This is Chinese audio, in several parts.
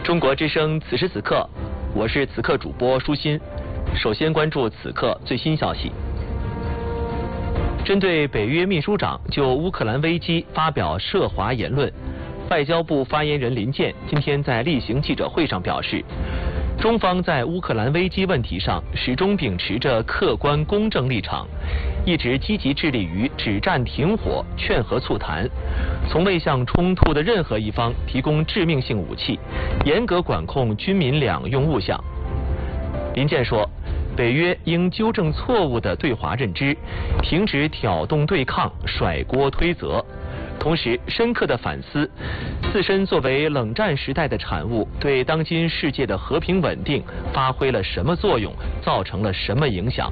中国之声此时此刻，我是此刻主播舒心。首先关注此刻最新消息。针对北约秘书长就乌克兰危机发表涉华言论，外交部发言人林健今天在例行记者会上表示，中方在乌克兰危机问题上始终秉持着客观公正立场，一直积极致力于止战停火、劝和促谈，从未向冲突的任何一方提供致命性武器，严格管控军民两用物项。林健说，北约应纠正错误的对华认知，停止挑动对抗、甩锅推责，同时深刻地反思自身作为冷战时代的产物，对当今世界的和平稳定发挥了什么作用，造成了什么影响。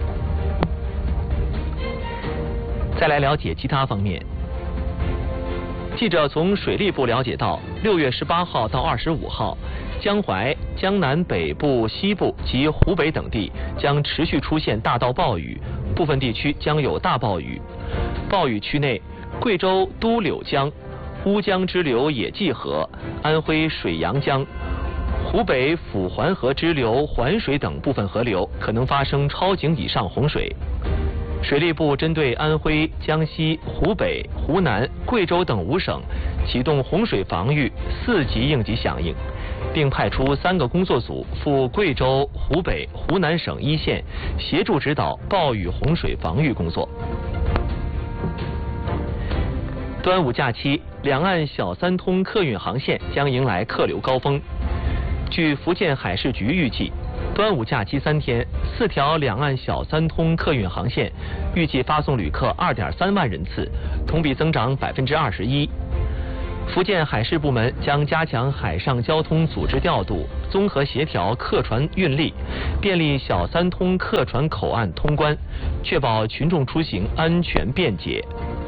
再来了解其他方面。记者从水利部了解到，6月18号到25号，江淮、江南北部、西部及湖北等地将持续出现大到暴雨，部分地区将有大暴雨。暴雨区内，贵州都柳江、乌江支流野季河、安徽水阳江、湖北抚环河支流环水等部分河流可能发生超警以上洪水。水利部针对安徽、江西、湖北、湖南、贵州等5省启动洪水防御4级应急响应，并派出3个工作组赴贵州、湖北、湖南省一线协助指导暴雨洪水防御工作。端午假期，两岸小三通客运航线将迎来客流高峰。据福建海事局预计，端午假期3天，4条两岸小三通客运航线预计发送旅客2.3万人次，同比增长21%。福建海事部门将加强海上交通组织调度，综合协调客船运力，便利小三通客船口岸通关，确保群众出行安全便捷。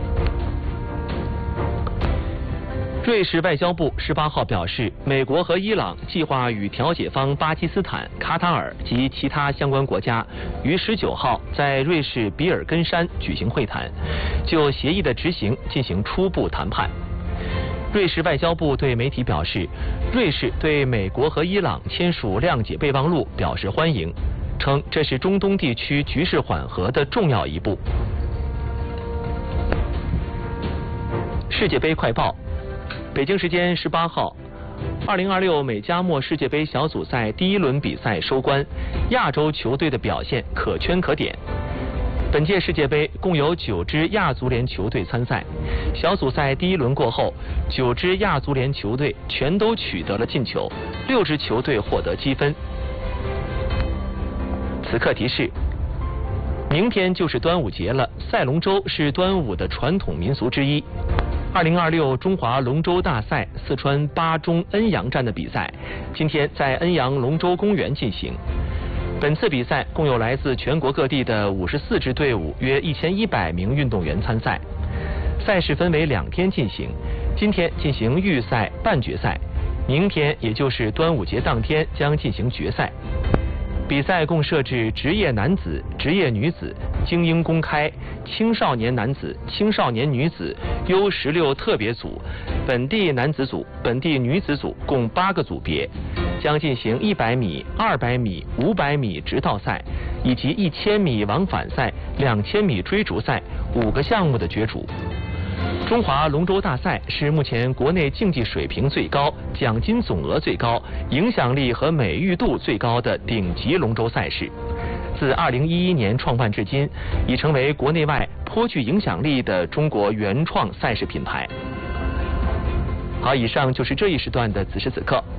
瑞士外交部18号表示，美国和伊朗计划与调解方巴基斯坦、卡塔尔及其他相关国家于19号在瑞士比尔根山举行会谈，就协议的执行进行初步谈判。瑞士外交部对媒体表示，瑞士对美国和伊朗签署谅解备忘录表示欢迎，称这是中东地区局势缓和的重要一步。世界杯快报。北京时间18号，2026美加墨世界杯小组赛第1轮比赛收官，亚洲球队的表现可圈可点。本届世界杯共有9支亚足联球队参赛，小组赛第1轮过后，9支亚足联球队全都取得了进球，6支球队获得积分。此刻提示，明天就是端午节了，赛龙舟是端午的传统民俗之一。2026中华龙舟大赛四川巴中恩阳站的比赛，今天在恩阳龙舟公园进行。本次比赛共有来自全国各地的54支队伍，约1100名运动员参赛。赛事分为2天进行，今天进行预赛、半决赛，明天也就是端午节当天将进行决赛。比赛共设置职业男子、职业女子、精英公开、青少年男子、青少年女子、U16特别组、本地男子组、本地女子组共8个组别，将进行100米、200米、500米直道赛以及1000米往返赛、2000米追逐赛5个项目的角逐。中华龙舟大赛是目前国内竞技水平最高、奖金总额最高、影响力和美誉度最高的顶级龙舟赛事。自2011年创办至今，已成为国内外颇具影响力的中国原创赛事品牌。好，以上就是这一时段的此时此刻。